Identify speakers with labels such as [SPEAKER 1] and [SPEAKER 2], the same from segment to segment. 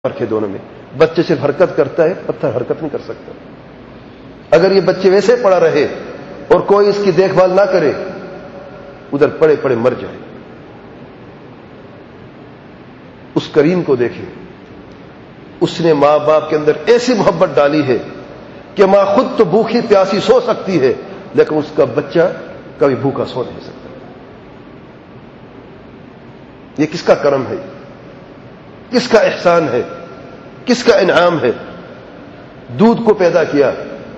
[SPEAKER 1] فرق ہے دونوں میں. بچے صرف حرکت کرتا ہے، پتھر حرکت نہیں کر سکتا. اگر یہ بچے ویسے پڑا رہے اور کوئی اس کی دیکھ بھال نہ کرے، ادھر پڑے پڑے مر جائے. اس کریم کو دیکھیں، اس نے ماں باپ کے اندر ایسی محبت ڈالی ہے کہ ماں خود تو بھوکی پیاسی سو سکتی ہے، لیکن اس کا بچہ کبھی بھوکا سو نہیں سکتا. یہ کس کا کرم ہے؟ کس کا احسان ہے؟ کس کا انعام ہے؟ دودھ کو پیدا کیا.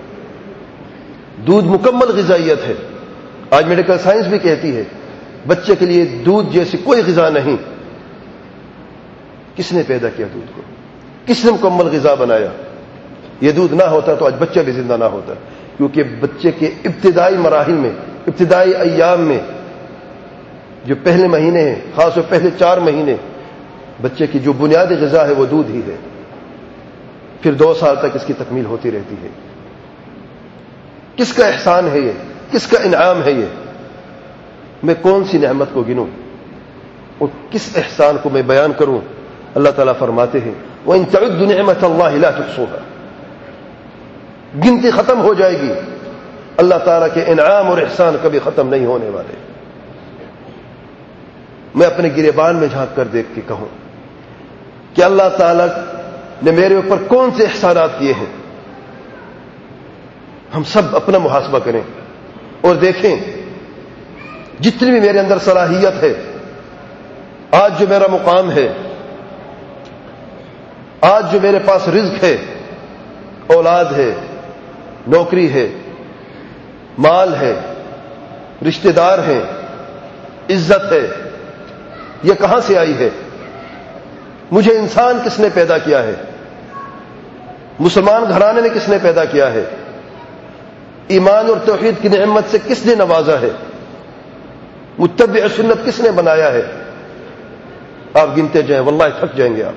[SPEAKER 1] دودھ مکمل غذائیت ہے. آج میڈیکل سائنس بھی کہتی ہے بچے کے لیے دودھ جیسی کوئی غذا نہیں. کس نے پیدا کیا دودھ کو؟ کس نے مکمل غذا بنایا؟ یہ دودھ نہ ہوتا تو آج بچہ بھی زندہ نہ ہوتا. کیونکہ بچے کے ابتدائی مراحل میں، ابتدائی ایام میں، جو پہلے مہینے ہیں، خاص طور پہلے 4 مہینے، بچے کی جو بنیادی غذا ہے وہ دودھ ہی ہے. پھر 2 سال تک اس کی تکمیل ہوتی رہتی ہے. کس کا احسان ہے یہ؟ کس کا انعام ہے یہ؟ میں کون سی نعمت کو گنوں اور کس احسان کو میں بیان کروں؟ اللہ تعالیٰ فرماتے ہیں وَإِن تَعُدُّوا نِعْمَةَ اللَّهِ لَا تُحْصُوهَا. گنتی ختم ہو جائے گی. اللہ تعالیٰ کے انعام اور احسان کبھی ختم نہیں ہونے والے. میں اپنے گریبان میں جھانک کر دیکھ کے کہوں کہ اللہ تعالیٰ نے میرے اوپر کون سے احسانات کیے ہیں. ہم سب اپنا محاسبہ کریں اور دیکھیں جتنی بھی میرے اندر صلاحیت ہے، آج جو میرا مقام ہے، آج جو میرے پاس رزق ہے، اولاد ہے، نوکری ہے، مال ہے، رشتہ دار ہیں، عزت ہے، یہ کہاں سے آئی ہے؟ مجھے انسان کس نے پیدا کیا ہے؟ مسلمان گھرانے نے کس نے پیدا کیا ہے؟ ایمان اور توحید کی نعمت سے کس نے نوازا ہے؟ متبع سنت کس نے بنایا ہے؟ آپ گنتے جائیں، واللہ تھک جائیں گے آپ.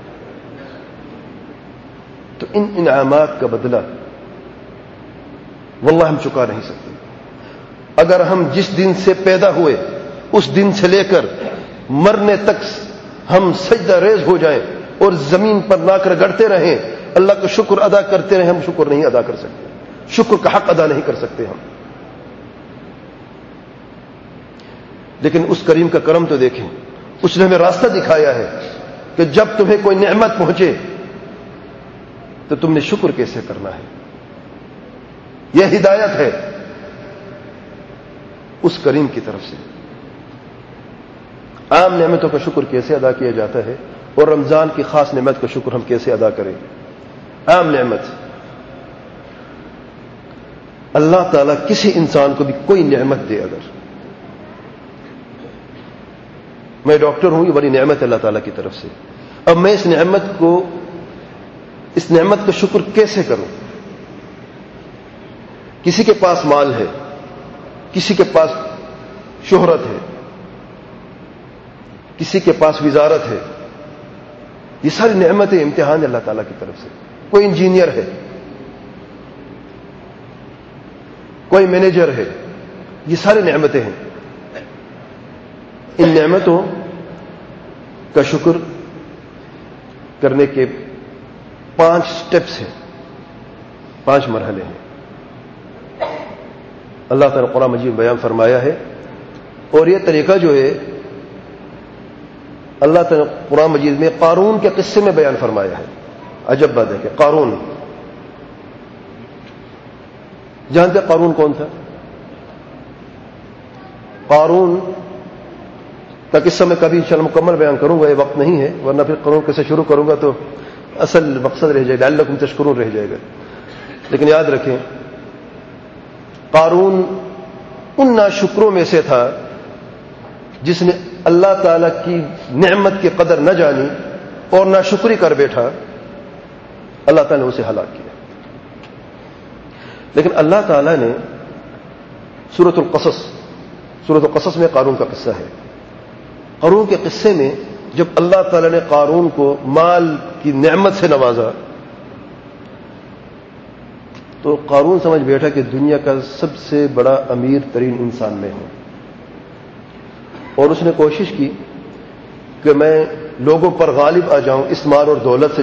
[SPEAKER 1] تو ان انعامات کا بدلہ واللہ ہم چکا نہیں سکتے. اگر ہم جس دن سے پیدا ہوئے اس دن سے لے کر مرنے تک ہم سجدہ ریز ہو جائیں اور زمین پر لا کر گڑتے رہیں، اللہ کا شکر ادا کرتے رہیں، ہم شکر نہیں ادا کر سکتے. شکر کا حق ادا نہیں کر سکتے ہم. لیکن اس کریم کا کرم تو دیکھیں. اس نے ہمیں راستہ دکھایا ہے کہ جب تمہیں کوئی نعمت پہنچے تو تم نے شکر کیسے کرنا ہے. یہ ہدایت ہے اس کریم کی طرف سے. عام نعمتوں کا شکر کیسے ادا کیا جاتا ہے اور رمضان کی خاص نعمت کا شکر ہم کیسے ادا کریں. عام نعمت، اللہ تعالیٰ کسی انسان کو بھی کوئی نعمت دے، اگر میں ڈاکٹر ہوں، یہ بڑی نعمت ہے اللہ تعالیٰ کی طرف سے. اب میں اس نعمت کا شکر کیسے کروں؟ کسی کے پاس مال ہے، کسی کے پاس شہرت ہے، کسی کے پاس وزارت ہے. یہ ساری نعمتیں امتحان ہے اللہ تعالیٰ کی طرف سے. کوئی انجینئر ہے، کوئی مینیجر ہے، یہ ساری نعمتیں ہیں. ان نعمتوں کا شکر کرنے کے 5 سٹیپس ہیں، 5 مرحلے ہیں. اللہ تعالیٰ قرآن مجید میں بیان فرمایا ہے. اور یہ طریقہ جو ہے اللہ تعالیٰ قرآن مجید میں قارون کے قصے میں بیان فرمایا ہے. عجب بات ہے کہ قارون، جانتے قارون کون تھا؟ قارون کا قصہ میں کبھی انشاءاللہ مکمل بیان کروں گا، یہ وقت نہیں ہے، ورنہ پھر قارون قصہ شروع کروں گا تو اصل مقصد رہ جائے گا، لعلکم تشکرون رہ جائے گا. لیکن یاد رکھیں قارون ان ناشکروں میں سے تھا جس نے اللہ تعالی کی نعمت کی قدر نہ جانی اور ناشکری کر بیٹھا. اللہ تعالی نے اسے ہلاک کیا. لیکن اللہ تعالی نے سورۃ القصص میں قارون کا قصہ ہے. قارون کے قصے میں جب اللہ تعالی نے قارون کو مال کی نعمت سے نوازا تو قارون سمجھ بیٹھا کہ دنیا کا سب سے بڑا امیر ترین انسان میں ہوں. اور اس نے کوشش کی کہ میں لوگوں پر غالب آ جاؤں اس مال اور دولت سے